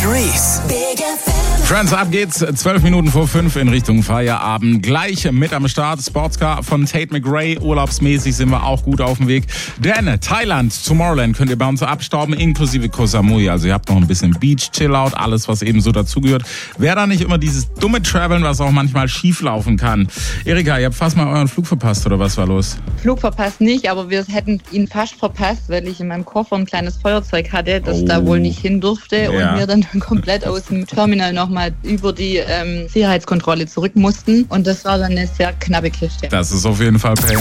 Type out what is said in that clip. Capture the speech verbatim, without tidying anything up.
Reese. Friends, ab geht's. Zwölf Minuten vor fünf in Richtung Feierabend. Gleich mit am Start. Sportscar von Tate McRae. Urlaubsmäßig sind wir auch gut auf dem Weg. Denn Thailand, Tomorrowland könnt ihr bei uns abstauben, inklusive Koh Samui. Also ihr habt noch ein bisschen Beach, Chillout, alles, was eben so dazugehört. Wäre da nicht immer dieses dumme Traveln, was auch manchmal schief laufen kann. Erika, ihr habt fast mal euren Flug verpasst, oder was war los? Flug verpasst nicht, aber wir hätten ihn fast verpasst, weil ich in meinem Koffer ein kleines Feuerzeug hatte, das Oh. da wohl nicht hin durfte Ja. und wir dann komplett aus dem Terminal nochmal über die ähm, Sicherheitskontrolle zurück mussten. Und das war dann eine sehr knappe Kiste. Das ist auf jeden Fall Pain.